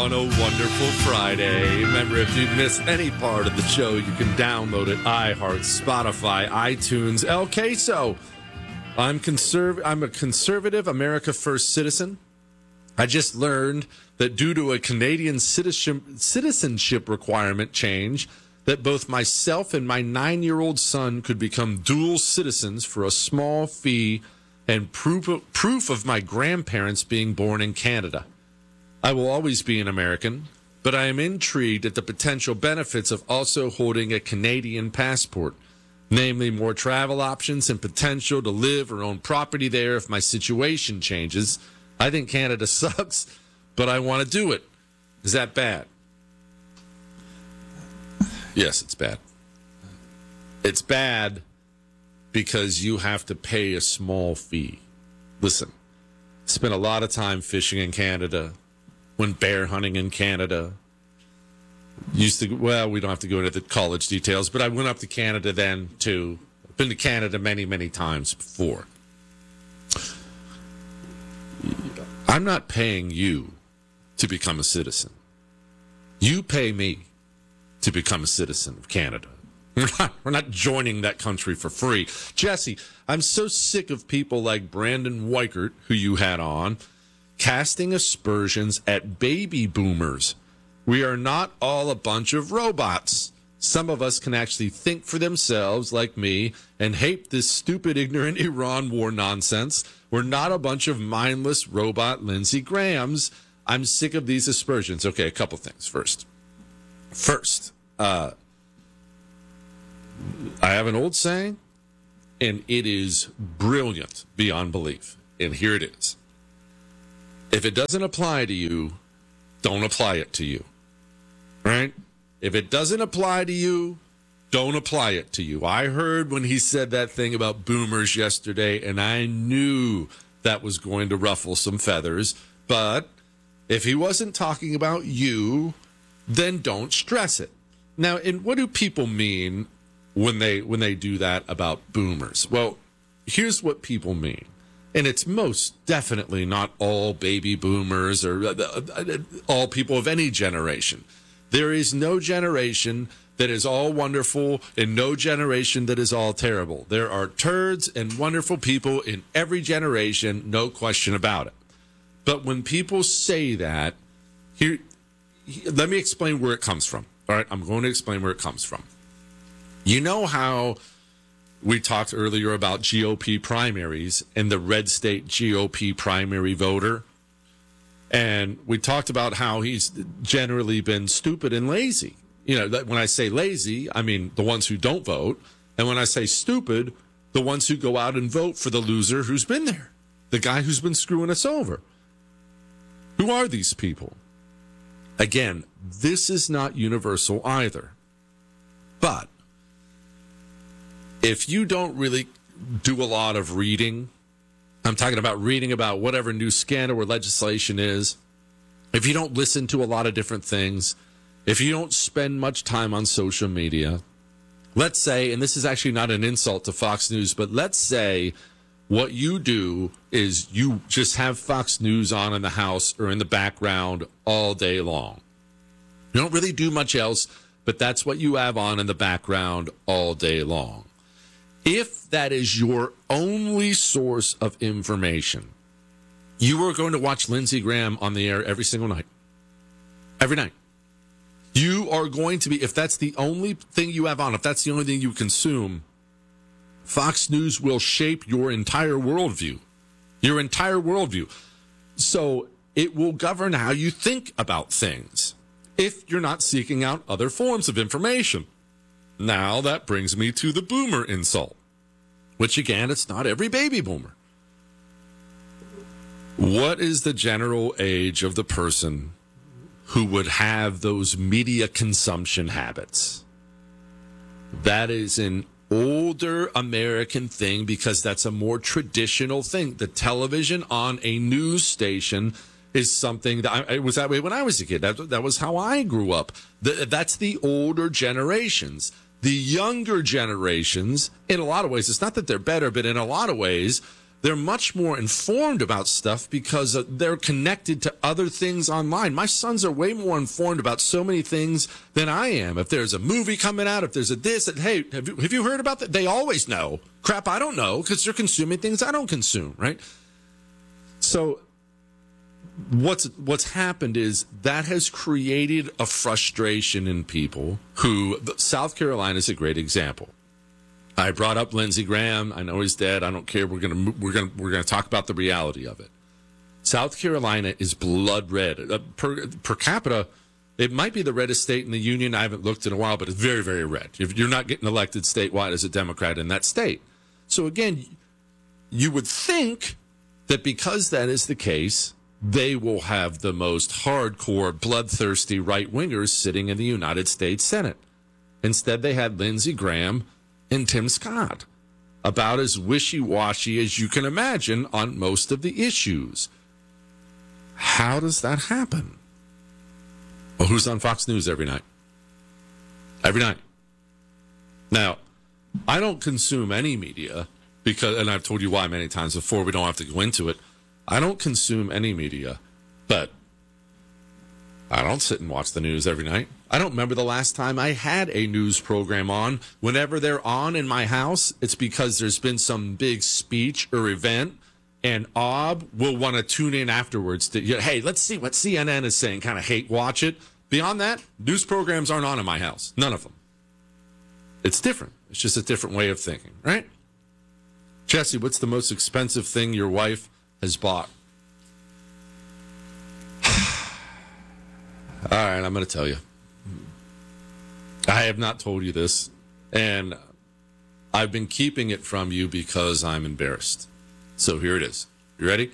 on a wonderful Friday. Remember, if you miss any part of the show, you can download it. iHeart, Spotify, iTunes, El Queso. I'm a conservative America First citizen. I just learned that due to a Canadian citizenship requirement change, that both myself and my 9-year-old son could become dual citizens for a small fee and proof of my grandparents being born in Canada. I will always be an American, but I am intrigued at the potential benefits of also holding a Canadian passport, namely more travel options and potential to live or own property there if my situation changes. I think Canada sucks, but I want to do it. Is that bad? Yes, it's bad. It's bad because you have to pay a small fee. Listen, spent a lot of time fishing in Canada, went bear hunting in Canada. We don't have to go into the college details, but I went up to Canada then too. I've been to Canada many, many times before. I'm not paying you to become a citizen. You pay me to become a citizen of Canada. We're not joining that country for free. Jesse, I'm so sick of people like Brandon Weichert, who you had on, casting aspersions at baby boomers. We are not all a bunch of robots. Some of us can actually think for themselves, like me, and hate this stupid, ignorant Iran war nonsense. We're not a bunch of mindless robot Lindsey Grahams. I'm sick of these aspersions. Okay, a couple things. First, I have an old saying, and it is brilliant beyond belief. And here it is. If it doesn't apply to you, don't apply it to you. Right? If it doesn't apply to you, don't apply it to you. I heard when he said that thing about boomers yesterday, and I knew that was going to ruffle some feathers. But if he wasn't talking about you, then don't stress it. Now, and what do people mean when they do that about boomers? Well, here's what people mean. And it's most definitely not all baby boomers or all people of any generation. There is no generation that is all wonderful and no generation that is all terrible. There are turds and wonderful people in every generation, no question about it. But when people say that, let me explain where it comes from. All right, I'm going to explain where it comes from. You know how we talked earlier about GOP primaries and the red state GOP primary voter? And we talked about how he's generally been stupid and lazy. You know, when I say lazy, I mean the ones who don't vote. And when I say stupid, the ones who go out and vote for the loser who's been there, the guy who's been screwing us over. Who are these people? Again, this is not universal either. But if you don't really do a lot of reading, I'm talking about reading about whatever new scandal or legislation is, if you don't listen to a lot of different things, if you don't spend much time on social media, let's say, and this is actually not an insult to Fox News, but let's say what you do is you just have Fox News on in the house or in the background all day long. You don't really do much else, but that's what you have on in the background all day long. If that is your only source of information, you are going to watch Lindsey Graham on the air every single night. Every night. You are going to be, if that's the only thing you have on, if that's the only thing you consume, Fox News will shape your entire worldview. Your entire worldview. So it will govern how you think about things if you're not seeking out other forms of information. Now that brings me to the boomer insult, which again, it's not every baby boomer. What is the general age of the person who would have those media consumption habits? That is an older American thing because that's a more traditional thing. The television on a news station is something that it was that way when I was a kid. That was how I grew up. That's the older generations. The younger generations, in a lot of ways, it's not that they're better, but in a lot of ways, they're much more informed about stuff because they're connected to other things online. My sons are way more informed about so many things than I am. If there's a movie coming out, if there's a this, hey, have you heard about that? They always know. Crap, I don't know, because they're consuming things I don't consume, right? So what's happened is that has created a frustration in people who, South Carolina is a great example. I brought up Lindsey Graham. I know he's dead. I don't care. We're gonna talk about the reality of it. South Carolina is blood red. Per capita, it might be the reddest state in the union. I haven't looked in a while, but it's very, very red. You're not getting elected statewide as a Democrat in that state. So again, you would think that because that is the case, they will have the most hardcore, bloodthirsty right-wingers sitting in the United States Senate. Instead, they had Lindsey Graham and Tim Scott, about as wishy-washy as you can imagine on most of the issues. How does that happen? Well, who's on Fox News every night? Every night. Now, I don't consume any media because, and I've told you why many times before, we don't have to go into it. I don't consume any media, but I don't sit and watch the news every night. I don't remember the last time I had a news program on. Whenever they're on in my house, it's because there's been some big speech or event, and Ob will want to tune in afterwards to, hey, let's see what CNN is saying, kind of hate watch it. Beyond that, news programs aren't on in my house. None of them. It's different. It's just a different way of thinking, right? Jesse, what's the most expensive thing your wife has bought? All right, I'm going to tell you. I have not told you this, and I've been keeping it from you because I'm embarrassed. So here it is. You ready?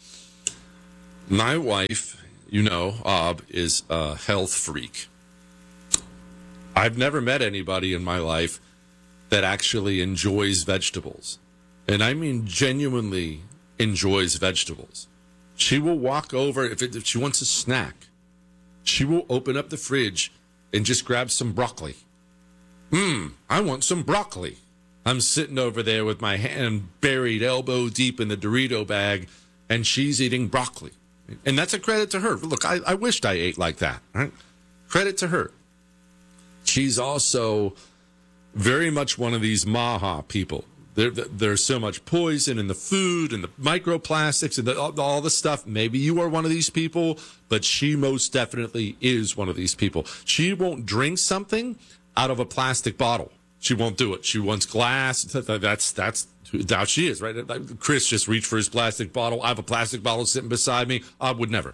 My wife, Ob, is a health freak. I've never met anybody in my life that actually enjoys vegetables. And I mean genuinely enjoys vegetables. She will walk over, if she wants a snack, she will open up the fridge and just grab some broccoli. I want some broccoli. I'm sitting over there with my hand buried elbow deep in the Dorito bag, and she's eating broccoli. And that's a credit to her. Look, I wished I ate like that. Right? Credit to her. She's also very much one of these Maha people. There's so much poison in the food and the microplastics and all the stuff. Maybe you are one of these people, but she most definitely is one of these people. She won't drink something out of a plastic bottle. She won't do it. She wants glass. That's how she is, right? Chris just reached for his plastic bottle. I have a plastic bottle sitting beside me. I would never.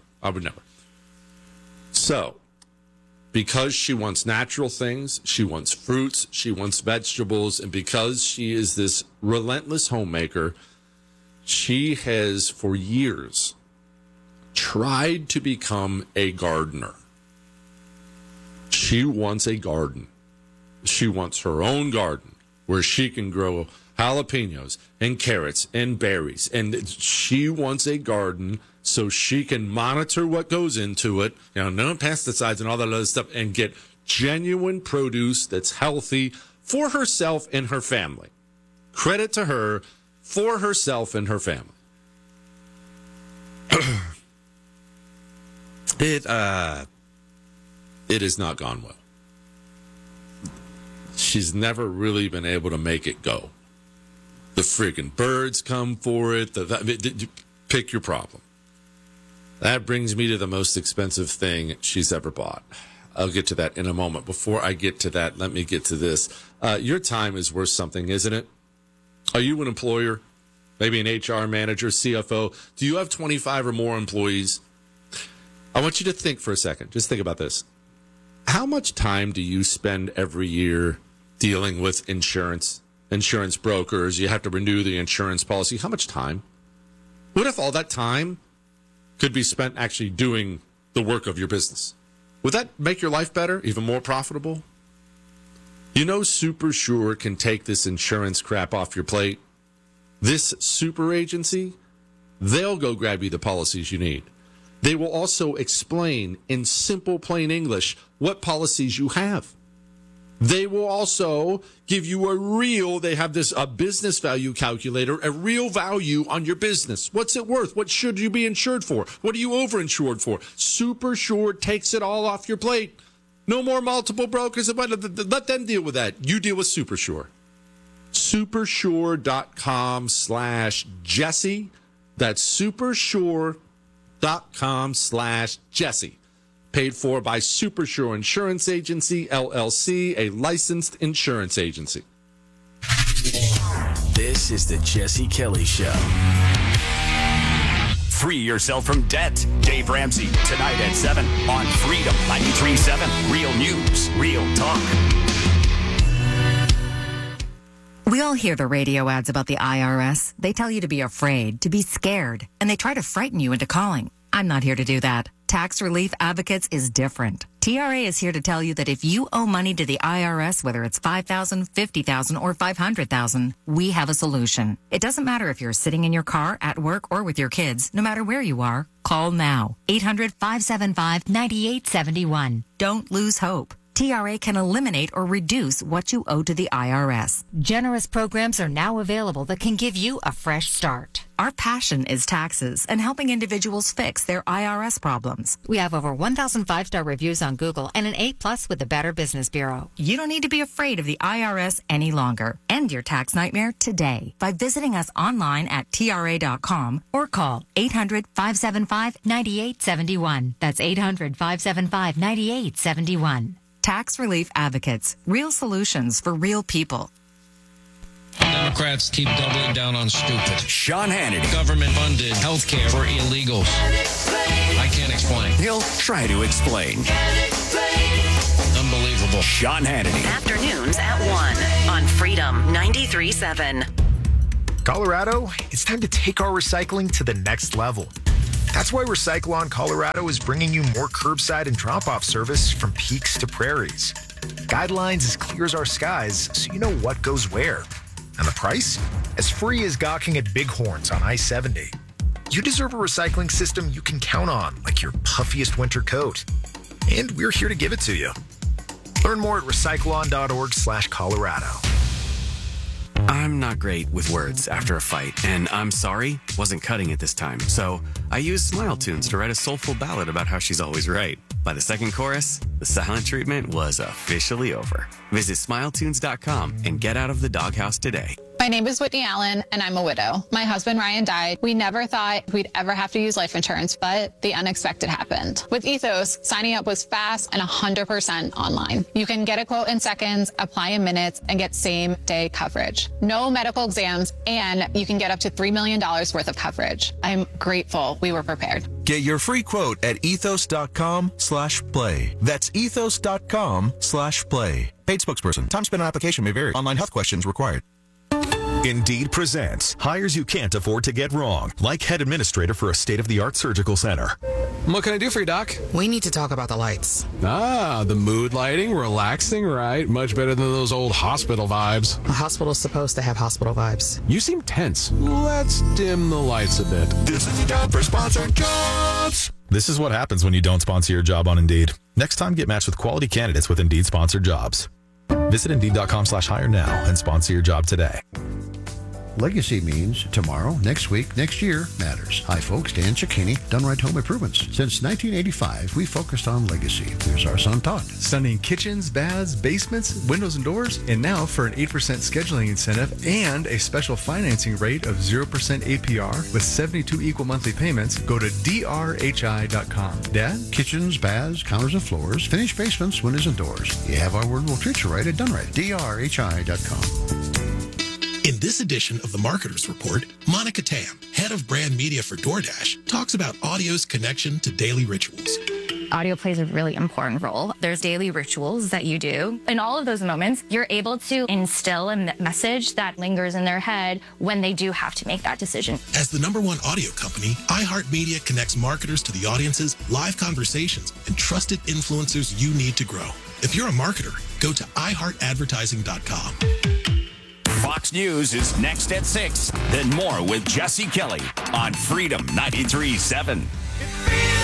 So, because she wants natural things, she wants fruits, she wants vegetables, and because she is this relentless homemaker, she has for years tried to become a gardener. She wants a garden. She wants her own garden where she can grow jalapenos and carrots and berries. And she wants a garden so she can monitor what goes into it, no pesticides and all that other stuff, and get genuine produce that's healthy for herself and her family. Credit to her for herself and her family. It has not gone well. She's never really been able to make it go. The friggin' birds come for it. Pick your problem. That brings me to the most expensive thing she's ever bought. I'll get to that in a moment. Before I get to that, let me get to this. Your time is worth something, isn't it? Are you an employer? Maybe an HR manager, CFO? Do you have 25 or more employees? I want you to think for a second. Just think about this. How much time do you spend every year dealing with insurance brokers? You have to renew the insurance policy. How much time? What if all that time could be spent actually doing the work of your business? Would that make your life better, even more profitable? Super Sure can take this insurance crap off your plate. This super agency, they'll go grab you the policies you need. They will also explain in simple, plain English what policies you have. They will also give you they have this business value calculator, a real value on your business. What's it worth? What should you be insured for? What are you overinsured for? SuperSure takes it all off your plate. No more multiple brokers. Let them deal with that. You deal with SuperSure. Supersure.com/Jesse. That's supersure.com/Jesse. Paid for by SuperSure Insurance Agency, LLC, a licensed insurance agency. This is the Jesse Kelly Show. Free yourself from debt. Dave Ramsey, tonight at 7 on Freedom 93.7. Real news, real talk. We all hear the radio ads about the IRS. They tell you to be afraid, to be scared, and they try to frighten you into calling. I'm not here to do that. Tax Relief Advocates is different. TRA is here to tell you that if you owe money to the IRS, whether it's $5,000, $50,000, or $500,000, we have a solution. It doesn't matter if you're sitting in your car, at work, or with your kids. No matter where you are, call now. 800-575-9871. Don't lose hope. TRA can eliminate or reduce what you owe to the IRS. Generous programs are now available that can give you a fresh start. Our passion is taxes and helping individuals fix their IRS problems. We have over 1,000 5-star reviews on Google and an A+ with the Better Business Bureau. You don't need to be afraid of the IRS any longer. End your tax nightmare today by visiting us online at TRA.com or call 800-575-9871. That's 800-575-9871. Tax Relief Advocates. Real solutions for real people. Democrats keep doubling down on stupid. Sean Hannity. Government-funded health care for illegals. I can't explain. He'll try to explain. Unbelievable. Sean Hannity. Afternoons at 1 on Freedom 93.7. Colorado, it's time to take our recycling to the next level. That's why Recycle-On Colorado is bringing you more curbside and drop-off service from peaks to prairies. Guidelines as clear as our skies, so you know what goes where. And the price? As free as gawking at bighorns on I-70. You deserve a recycling system you can count on, like your puffiest winter coat. And we're here to give it to you. Learn more at recycleon.org/Colorado. I'm not great with words after a fight, and I'm sorry, wasn't cutting it this time. So I used Smile Tunes to write a soulful ballad about how she's always right. By the second chorus, the silent treatment was officially over. Visit SmileTunes.com and get out of the doghouse today. My name is Whitney Allen, and I'm a widow. My husband, Ryan, died. We never thought we'd ever have to use life insurance, but the unexpected happened. With Ethos, signing up was fast and 100% online. You can get a quote in seconds, apply in minutes, and get same-day coverage. No medical exams, and you can get up to $3 million worth of coverage. I'm grateful we were prepared. Get your free quote at ethos.com/play. That's ethos.com/play. Paid spokesperson. Time spent on application may vary. Online health questions required. Indeed presents hires you can't afford to get wrong, like head administrator for a state-of-the-art surgical center. What can I do for you, Doc? We need to talk about the lights. The mood lighting, relaxing, right? Much better than those old hospital vibes. A hospital's supposed to have hospital vibes. You seem tense. Let's dim the lights a bit. This is the time for sponsored jobs. This is what happens when you don't sponsor your job on Indeed. Next time, get matched with quality candidates with Indeed sponsored jobs. Visit Indeed.com/hire now and sponsor your job today. Legacy means tomorrow, next week, next year matters. Hi, folks. Dan Cicchini, Done Right Home Improvements. Since 1985, we focused on legacy. Here's our son, Todd. Stunning kitchens, baths, basements, windows, and doors. And now for an 8% scheduling incentive and a special financing rate of 0% APR with 72 equal monthly payments, go to drhi.com. Dad? Kitchens, baths, counters, and floors. Finished basements, windows, and doors. You have our word, we'll treat you right at Done Right. drhi.com. In this edition of the Marketers Report, Monica Tam, head of brand media for DoorDash, talks about audio's connection to daily rituals. Audio plays a really important role. There's daily rituals that you do. In all of those moments, you're able to instill a message that lingers in their head when they do have to make that decision. As the #1 audio company, iHeartMedia connects marketers to the audiences, live conversations, and trusted influencers you need to grow. If you're a marketer, go to iHeartAdvertising.com. Fox News is next at 6. Then more with Jesse Kelly on Freedom 93.7.